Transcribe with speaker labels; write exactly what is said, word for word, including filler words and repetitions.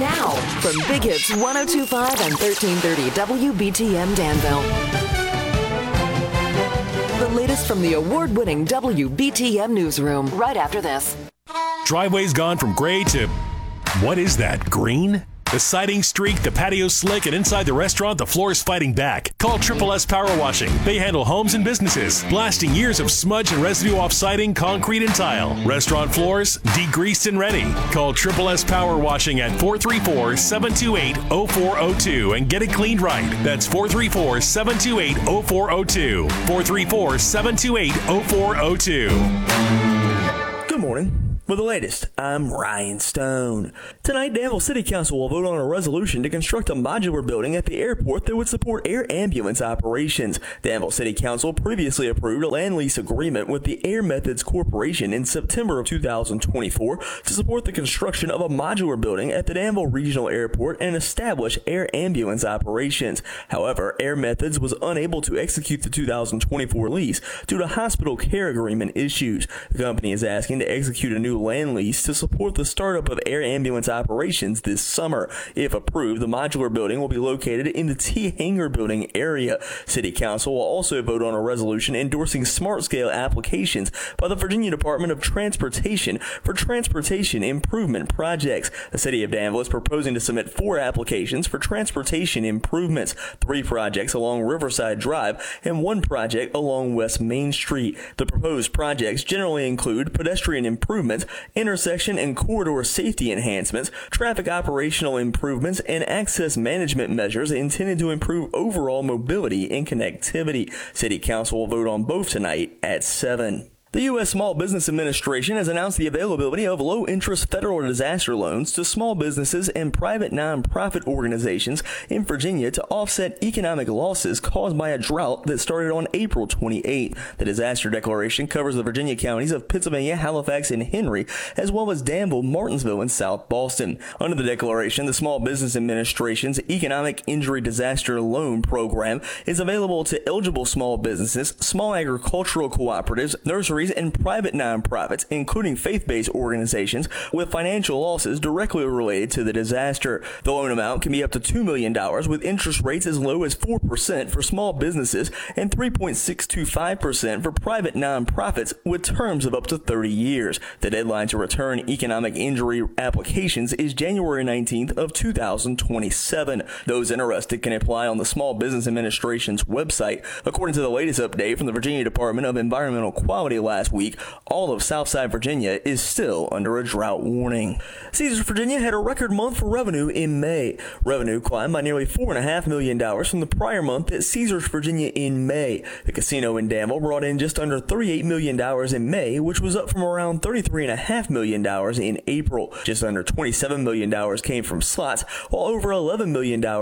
Speaker 1: Now, from Big Hits one oh two point five and thirteen thirty W B T M Danville. The latest from the award-winning W B T M newsroom right after this.
Speaker 2: Driveway's gone from gray to, what is that, green? The siding streak, the patio slick, and inside the restaurant, the floor is fighting back. Call Triple S Power Washing. They handle homes and businesses, blasting years of smudge and residue off siding, concrete, and tile. Restaurant floors, degreased and ready. Call Triple S Power Washing at four three four, seven two eight, zero four zero two and get it cleaned right. That's four three four, seven two eight, zero four zero two. four three four, seven two eight, zero four zero two.
Speaker 3: Good morning. With the latest, I'm Ryan Stone. Tonight, Danville City Council will vote on a resolution to construct a modular building at the airport that would support air ambulance operations. Danville City Council previously approved a land lease agreement with the Air Methods Corporation in September of two thousand twenty-four to support the construction of a modular building at the Danville Regional Airport and establish air ambulance operations. However, Air Methods was unable to execute the two thousand twenty-four lease due to hospital care agreement issues. The company is asking to execute a new land lease to support the startup of air ambulance operations this summer. If approved, the modular building will be located in the T Hangar building area. City Council will also vote on a resolution endorsing smart scale applications by the Virginia Department of Transportation for transportation improvement projects. The City of Danville is proposing to submit four applications for transportation improvements, three projects along Riverside Drive and one project along West Main Street. The proposed projects generally include pedestrian improvements, intersection and corridor safety enhancements, traffic operational improvements, and access management measures intended to improve overall mobility and connectivity. City Council will vote on both tonight at seven. The U S Small Business Administration has announced the availability of low-interest federal disaster loans to small businesses and private nonprofit organizations in Virginia to offset economic losses caused by a drought that started on April twenty-eighth. The disaster declaration covers the Virginia counties of Pittsylvania, Halifax, and Henry, as well as Danville, Martinsville, and South Boston. Under the declaration, the Small Business Administration's Economic Injury Disaster Loan Program is available to eligible small businesses, small agricultural cooperatives, nurseries, and private nonprofits, including faith-based organizations, with financial losses directly related to the disaster. The loan amount can be up to two million dollars, with interest rates as low as four percent for small businesses and three point six two five percent for private nonprofits, with terms of up to thirty years. The deadline to return economic injury applications is January nineteenth of two thousand twenty-seven. Those interested can apply on the Small Business Administration's website. According to the latest update from the Virginia Department of Environmental Quality last week, all of Southside Virginia is still under a drought warning. Caesars Virginia had a record month for revenue in May. Revenue climbed by nearly four point five million dollars from the prior month at Caesars Virginia in May. The casino in Danville brought in just under thirty-eight million dollars in May, which was up from around thirty-three point five million dollars in April. Just under twenty-seven million dollars came from slots, while over eleven million dollars